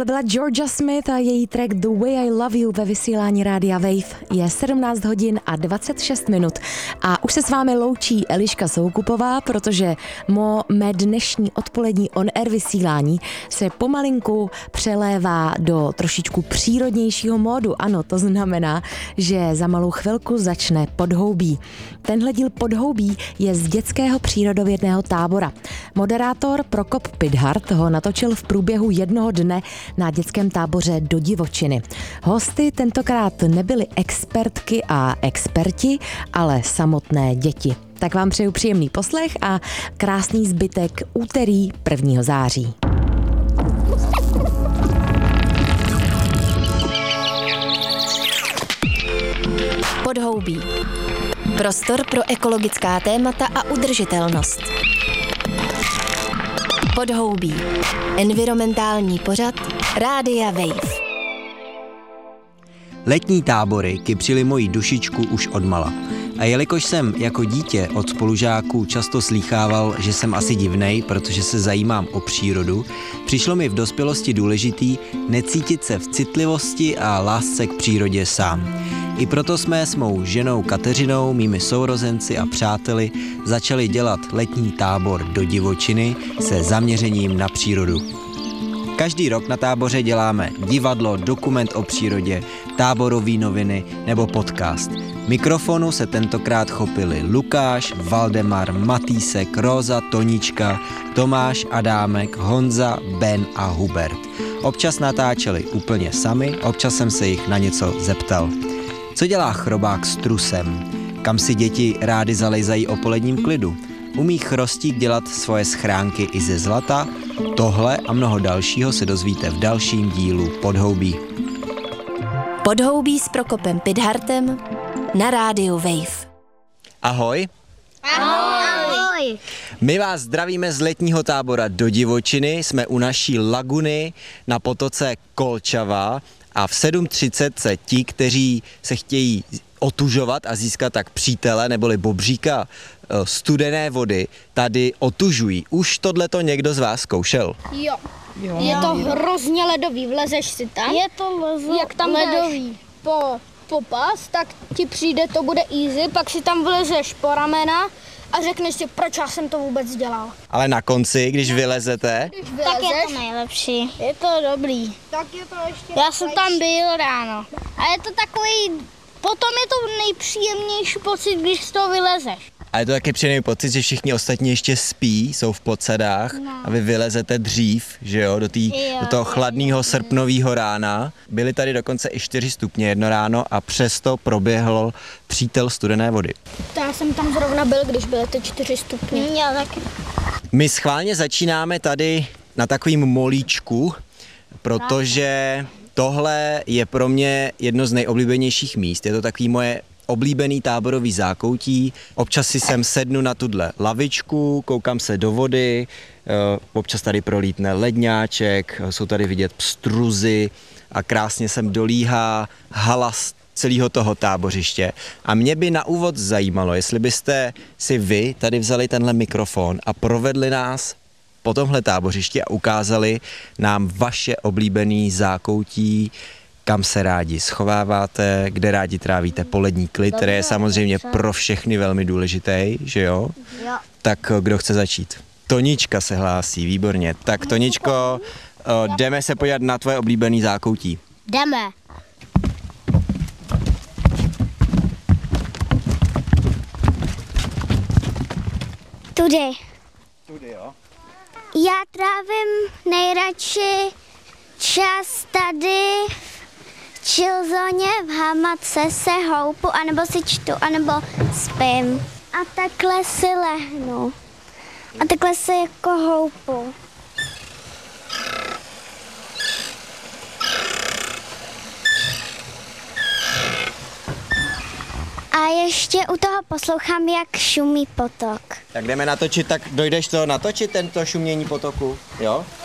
Tohle byla Georgia Smith a její track The Way I Love You ve vysílání Rádia Wave. Je 17 hodin a 26 minut a už se s vámi loučí Eliška Soukupová, protože mé dnešní odpolední on-air vysílání se pomalinku přelévá do trošičku přírodnějšího módu. Ano, to znamená, že za malou chvilku začne Podhoubí. Tenhle díl Podhoubí je z dětského přírodovědného tábora. Moderátor Prokop Pidhart ho natočil v průběhu jednoho dne na dětském táboře Do divočiny. Hosty tentokrát nebyly expertky a experti, ale samotné děti. Tak vám přeju příjemný poslech a krásný zbytek úterý 1. září. Podhoubí. Prostor pro ekologická témata a udržitelnost. Podhoubí. Environmentální pořad Rádia Wave. Letní tábory kypřily moji dušičku už odmala. A jelikož jsem jako dítě od spolužáků často slýchával, že jsem asi divnej, protože se zajímám o přírodu, přišlo mi v dospělosti důležitý necítit se v citlivosti a lásce k přírodě sám. I proto jsme s mou ženou Kateřinou, mými sourozenci a přáteli začali dělat letní tábor Do divočiny se zaměřením na přírodu. Každý rok na táboře děláme divadlo, dokument o přírodě, táborové noviny nebo podcast. Mikrofonu se tentokrát chopili Lukáš, Valdemar, Matýsek, Róza, Tonička, Tomáš, Adámek, Honza, Ben a Hubert. Občas natáčeli úplně sami, občas jsem se jich na něco zeptal. Co dělá chrobák s trusem? Kam si děti rády zalejzají o poledním klidu? Umí chrostík dělat svoje schránky i ze zlata? Tohle a mnoho dalšího se dozvíte v dalším dílu Podhoubí. Podhoubí s Prokopem Pidhartem na rádiu Wave. Ahoj. Ahoj. My vás zdravíme z letního tábora Do divočiny. Jsme u naší laguny na potoce Kolčava a v 7:30 se ti, kteří se chtějí otužovat a získat tak přítele neboli bobříka studené vody, tady otužují. Už tohleto někdo z vás zkoušel? Jo. Je to hrozně ledový, vlezeš si tam. Je to jak tam ledový. Po pas, tak ti přijde, to bude easy, pak si tam vlezeš po ramena a řekneš si, proč já jsem to vůbec dělal. Ale na konci, když vylezete? Tak je to nejlepší. Je to dobrý. Tak je to ještě já jsem tam byl ráno. A je to takový, potom je to nejpříjemnější pocit, když z toho vylezeš. A je to taky příjemný pocit, že všichni ostatní ještě spí, jsou v podsadách a vy vylezete dřív, že jo, do toho chladného srpnového rána. Byly tady dokonce i 4 stupně jedno ráno a přesto proběhl přítel studené vody. Já jsem tam zrovna byl, když byly ty 4 stupně. Já taky. My schválně začínáme tady na takovým molíčku, protože tohle je pro mě jedno z nejoblíbenějších míst. Je to takový moje oblíbený táborový zákoutí. Občas si sem sednu na tuhle lavičku, koukám se do vody, občas tady prolítne ledňáček, jsou tady vidět pstruzy a krásně sem dolíhá halas celého toho tábořiště. A mě by na úvod zajímalo, jestli byste si vy tady vzali tenhle mikrofon a provedli nás po tomhle tábořišti a ukázali nám vaše oblíbený zákoutí, kam se rádi schováváte, kde rádi trávíte polední klid, který je samozřejmě pro všechny velmi důležitý, že jo? Jo. Tak kdo chce začít? Tonička se hlásí, výborně. Tak Toničko, jdeme se podívat na tvoje oblíbený zákoutí. Jdeme. Tudy, jo? Já trávím nejradši čas tady v chillzóně, v hamace se houpu, anebo si čtu, anebo spím. A takhle si lehnu. A takhle se jako houpu. A ještě u toho poslouchám, jak šumí potok. Tak jdeme natočit, tak dojdeš to natočit, tento šumění potoku, jo?